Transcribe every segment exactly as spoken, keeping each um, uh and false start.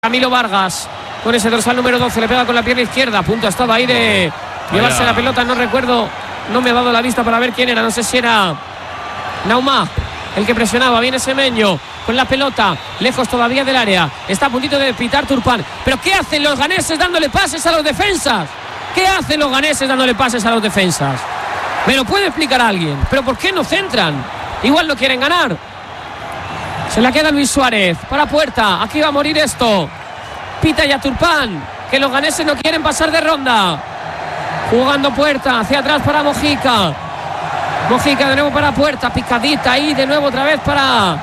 Camilo Vargas, con ese dorsal número doce, le pega con la pierna izquierda. A punto estaba ahí de llevarse Vaya. la pelota, no recuerdo, no me he dado la vista para ver quién era, no sé si era Nauma el que presionaba. Viene Semenyo con la pelota, lejos todavía del área, está a puntito de pitar Turpán. Pero ¿qué hacen los ganeses dándole pases a los defensas? ¿Qué hacen los ganeses dándole pases a los defensas? ¿Me lo puede explicar alguien? ¿Pero por qué no centran? Igual no quieren ganar. Se la queda Luis Suárez para Puerta. Aquí va a morir esto. Pita ya Turpán, que los ganeses no quieren pasar de ronda. Jugando Puerta hacia atrás para Mojica. Mojica de nuevo para Puerta. Picadita ahí de nuevo otra vez para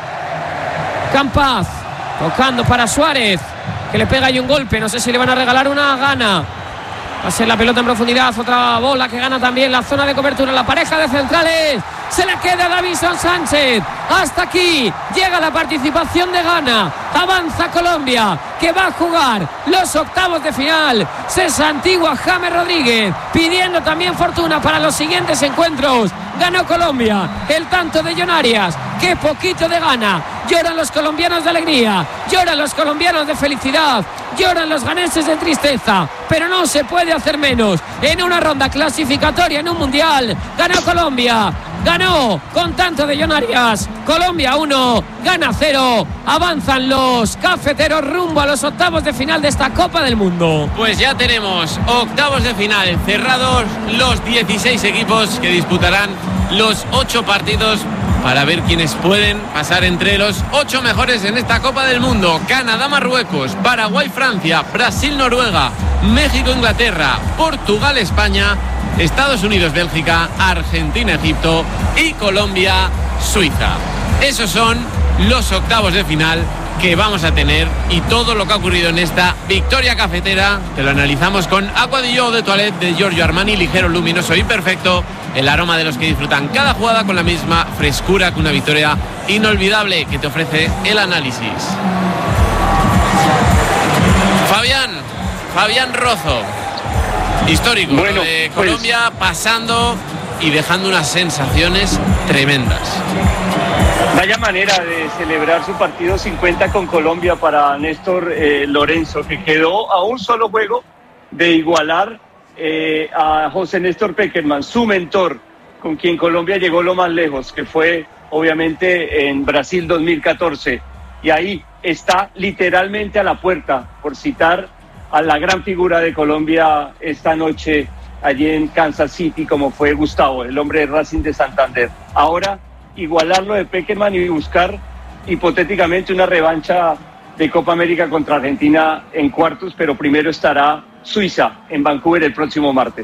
Campaz. Tocando para Suárez, que le pega ahí un golpe. No sé si le van a regalar una gana. Va a ser la pelota en profundidad. Otra bola que gana también la zona de cobertura. La pareja de centrales. Se la queda Davison Sánchez. Hasta aquí llega la participación de Ghana. Avanza Colombia, que va a jugar los octavos de final. Se santigua James Rodríguez, pidiendo también fortuna para los siguientes encuentros. Ganó Colombia. El tanto de John Arias. Qué poquito de gana. Lloran los colombianos de alegría. Lloran los colombianos de felicidad. Lloran los ganeses de tristeza. Pero no se puede hacer menos. En una ronda clasificatoria en un mundial. Ganó Colombia. Ganó con tanto de John Arias. Colombia uno, Ghana cero. Avanzan los cafeteros rumbo a los octavos de final de esta Copa del Mundo. Pues ya tenemos octavos de final cerrados, los dieciséis equipos que disputarán los ocho partidos para ver quiénes pueden pasar entre los ocho mejores en esta Copa del Mundo. Canadá, Marruecos, Paraguay, Francia, Brasil, Noruega, México, Inglaterra, Portugal, España, Estados Unidos, Bélgica, Argentina, Egipto y Colombia, Suiza. Esos son los octavos de final que vamos a tener y todo lo que ha ocurrido en esta victoria cafetera te lo analizamos con Aqua di Gio de Toilette de Giorgio Armani, ligero, luminoso y perfecto, el aroma de los que disfrutan cada jugada con la misma frescura que una victoria inolvidable que te ofrece el análisis. Fabián, Fabián Rozo, histórico, bueno, de Colombia, pues, pasando y dejando unas sensaciones tremendas. Vaya manera de celebrar su partido cincuenta con Colombia para Néstor eh, Lorenzo, que quedó a un solo juego de igualar eh, a José Néstor Pekerman, su mentor, con quien Colombia llegó lo más lejos, que fue obviamente en Brasil dos mil catorce. Y ahí está literalmente a la puerta, por citar a la gran figura de Colombia esta noche allí en Kansas City, como fue Gustavo, el hombre de Racing de Santander. Ahora igualarlo de Pekerman y buscar hipotéticamente una revancha de Copa América contra Argentina en cuartos, pero primero estará Suiza en Vancouver el próximo martes.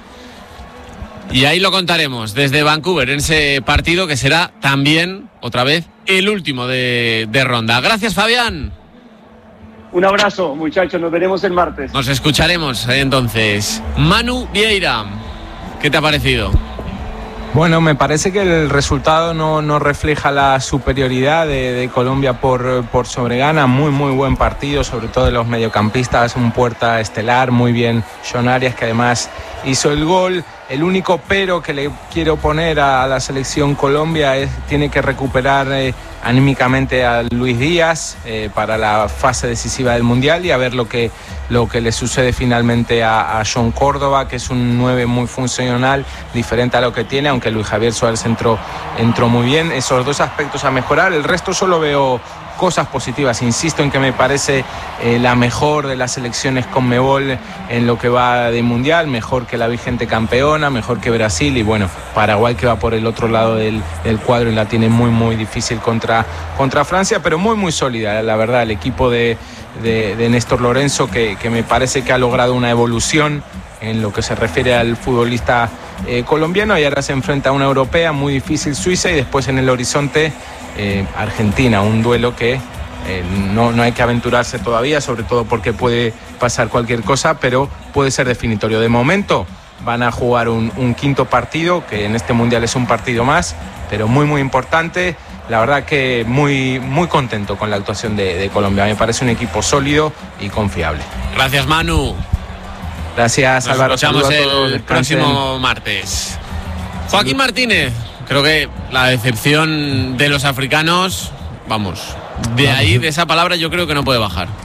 Y ahí lo contaremos desde Vancouver, en ese partido que será también, otra vez, el último de, de ronda. Gracias, Fabián. Un abrazo, muchachos, nos veremos el martes. Nos escucharemos entonces. Manu Vieira, ¿qué te ha parecido? Bueno, me parece que el resultado no, no refleja la superioridad de, de Colombia por, por sobre Ghana. Muy, muy buen partido, sobre todo de los mediocampistas, un Puerta estelar, muy bien John Arias, que además hizo el gol. El único pero que le quiero poner a la selección Colombia es tiene que recuperar eh, anímicamente a Luis Díaz eh, para la fase decisiva del Mundial y a ver lo que, lo que le sucede finalmente a, a John Córdoba, que es un nueve muy funcional, diferente a lo que tiene, aunque Luis Javier Suárez entró, entró muy bien. Esos dos aspectos a mejorar, el resto solo veo cosas positivas. Insisto en que me parece eh, la mejor de las selecciones Conmebol en lo que va de Mundial, mejor que la vigente campeona, mejor que Brasil y bueno, Paraguay que va por el otro lado del, del cuadro y la tiene muy muy difícil contra, contra Francia, pero muy muy sólida, la verdad, el equipo de, de, de Néstor Lorenzo que, que me parece que ha logrado una evolución en lo que se refiere al futbolista eh, colombiano y ahora se enfrenta a una europea muy difícil, Suiza, y después en el horizonte Eh, Argentina, un duelo que eh, no, no hay que aventurarse todavía, sobre todo porque puede pasar cualquier cosa, pero puede ser definitorio. De momento van a jugar un, un quinto partido, que en este Mundial es un partido más, pero muy muy importante. La verdad que muy, muy contento con la actuación de, de Colombia, me parece un equipo sólido y confiable. Gracias, Manu. Gracias, Nos Álvaro. escuchamos el próximo martes. Joaquín Martínez. Creo que la decepción de los africanos, vamos, de ahí, de esa palabra, yo creo que no puede bajar.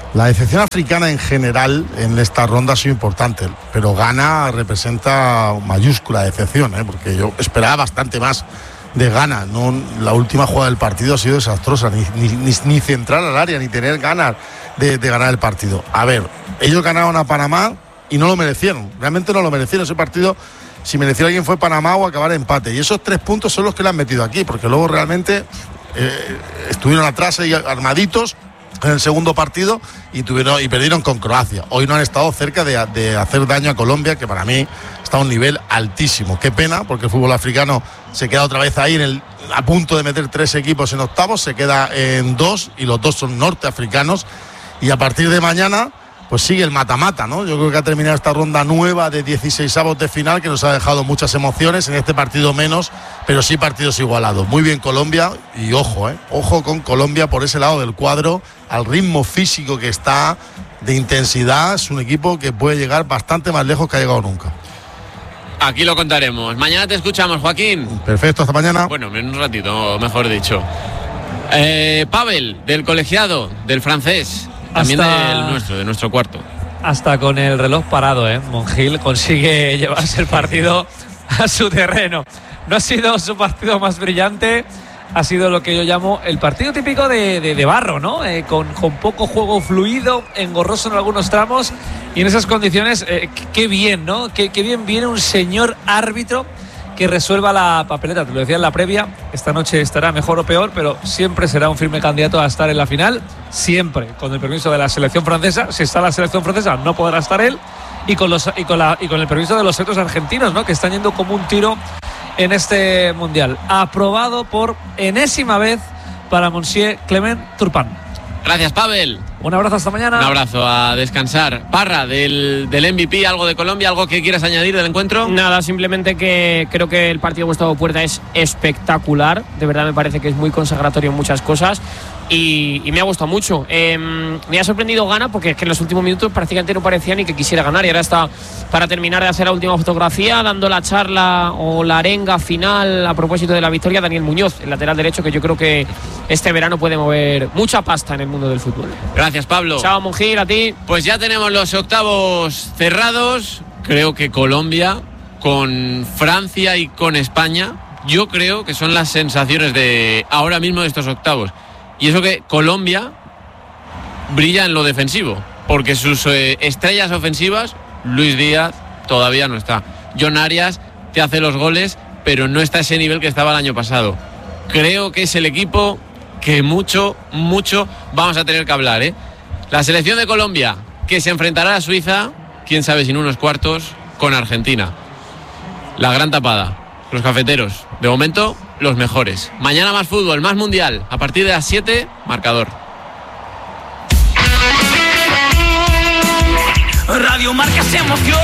La decepción africana en general en esta ronda ha sido importante, pero Ghana representa mayúscula decepción, ¿eh? Porque yo esperaba bastante más de Ghana. No, la última jugada del partido ha sido desastrosa, ni, ni, ni, ni centrar al área, ni tener ganas de, de ganar el partido. A ver, ellos ganaron a Panamá y no lo merecieron, realmente no lo merecieron. Ese partido, si mereció alguien, fue Panamá o acabar empate, y esos tres puntos son los que le han metido aquí, porque luego realmente eh, estuvieron atrás ahí armaditos en el segundo partido y tuvieron y perdieron con Croacia. Hoy no han estado cerca de, de hacer daño a Colombia, que para mí está a un nivel altísimo. Qué pena, porque el fútbol africano se queda otra vez ahí en el, a punto de meter tres equipos en octavos, se queda en dos y los dos son norteafricanos, y a partir de mañana pues sigue el mata-mata, ¿no? Yo creo que ha terminado esta ronda nueva de dieciseisavos de final, que nos ha dejado muchas emociones, en este partido menos, pero sí partidos igualados. Muy bien Colombia, y ojo, ¿eh? Ojo con Colombia por ese lado del cuadro, al ritmo físico que está, de intensidad. Es un equipo que puede llegar bastante más lejos que ha llegado nunca. Aquí lo contaremos. Mañana te escuchamos, Joaquín. Perfecto, hasta mañana. Bueno, en un ratito, mejor dicho. Eh, Pavel, del colegiado, del francés. También hasta del nuestro, de nuestro cuarto. Hasta con el reloj parado, ¿eh? Monjil consigue llevarse el partido a su terreno. No ha sido su partido más brillante, ha sido lo que yo llamo el partido típico de, de, de barro, ¿no? Eh, con, con poco juego fluido, engorroso en algunos tramos, y en esas condiciones, eh, qué bien, ¿no? Qué, qué bien viene un señor árbitro que resuelva la papeleta. Te lo decía en la previa, esta noche estará mejor o peor, pero siempre será un firme candidato a estar en la final, siempre con el permiso de la selección francesa. Si está la selección francesa no podrá estar él, y con los y con la y con el permiso de los otros argentinos, ¿no? Que están yendo como un tiro en este mundial. Aprobado por enésima vez para Monsieur Clement Turpin. Gracias, Pavel. Un abrazo, hasta mañana. Un abrazo, a descansar. Parra, del, del M V P, algo de Colombia, algo que quieras añadir del encuentro. Nada, simplemente que creo que el partido de Gustavo Puerta es espectacular. De verdad me parece que es muy consagratorio en muchas cosas. Y, y me ha gustado mucho. Eh, me ha sorprendido Ghana, porque es que en los últimos minutos prácticamente no parecía ni que quisiera ganar, y ahora está para terminar de hacer la última fotografía, dando la charla o la arenga final a propósito de la victoria, Daniel Muñoz, el lateral derecho, que yo creo que este verano puede mover mucha pasta en el mundo del fútbol. Gracias, Pablo. Chao, Monjil, a ti. Pues ya tenemos los octavos cerrados. Creo que Colombia, con Francia y con España, yo creo que son las sensaciones de ahora mismo de estos octavos. Y eso que Colombia brilla en lo defensivo, porque sus eh, estrellas ofensivas, Luis Díaz todavía no está. John Arias te hace los goles, pero no está a ese nivel que estaba el año pasado. Creo que es el equipo que mucho, mucho vamos a tener que hablar, ¿eh? La selección de Colombia, que se enfrentará a Suiza, quién sabe si en unos cuartos, con Argentina. La gran tapada, los cafeteros, de momento los mejores. Mañana más fútbol, más mundial, a partir de las siete, marcador. Radio Marca se emociona.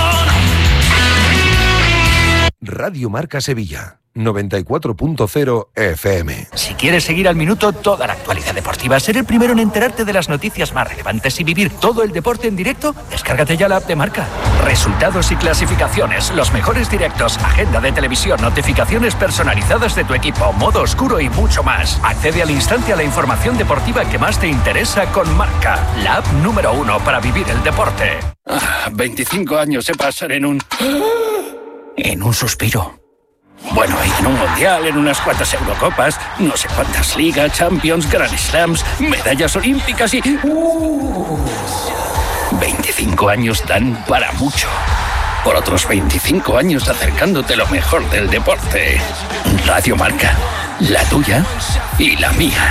Radio Marca Sevilla, noventa y cuatro punto cero F M. Si quieres seguir al minuto toda la actualidad deportiva, ser el primero en enterarte de las noticias más relevantes y vivir todo el deporte en directo, descárgate ya la app de Marca. Resultados y clasificaciones, los mejores directos, agenda de televisión, notificaciones personalizadas de tu equipo, modo oscuro y mucho más. Accede al instante a la información deportiva que más te interesa con Marca, la app número uno para vivir el deporte. Ah, veinticinco años se pasan en un... En un suspiro. Bueno, y en un mundial, en unas cuantas Eurocopas, no sé cuántas ligas, Champions, Grand Slams, medallas olímpicas y... Uh, veinticinco años dan para mucho. Por otros veinticinco años acercándote lo mejor del deporte. Radio Marca, la tuya y la mía.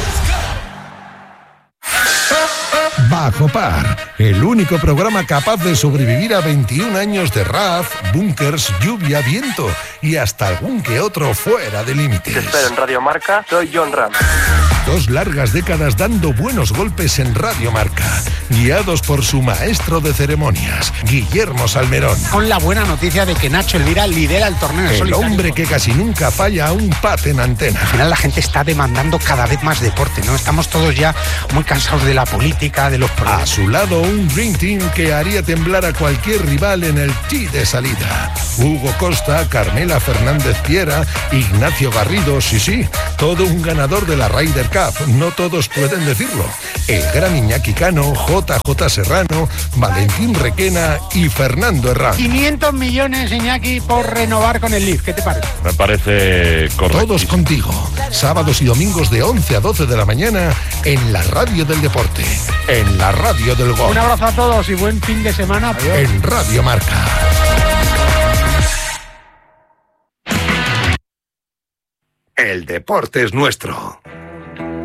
Bajo Par, el único programa capaz de sobrevivir a veintiún años de R A F, búnkers, lluvia, viento y hasta algún que otro fuera de límites. Te espero en Radio Marca, soy John Ram. Dos largas décadas dando buenos golpes en Radio Marca, guiados por su maestro de ceremonias, Guillermo Salmerón. Con la buena noticia de que Nacho Elvira lidera el torneo en El solitario. hombre que casi nunca falla a un pat en antena. Al final la gente está demandando cada vez más deporte, ¿no? Estamos todos ya muy cansados de la política, de los problemas. A su lado, un Dream Team que haría temblar a cualquier rival en el tee de salida. Hugo Costa, Carmela Fernández Piera, Ignacio Garrido, sí, sí, todo un ganador de la Ryder CAF, no todos pueden decirlo. El gran Iñaki Cano, J J Serrano, Valentín Requena y Fernando Herrán. quinientos millones, Iñaki, por renovar con el Leaf. ¿Qué te parece? Me parece correcto. Todos contigo. Sábados y domingos de once a doce de la mañana en la radio del deporte. En la radio del gol. Un abrazo a todos y buen fin de semana. Adiós. En Radio Marca. El deporte es nuestro.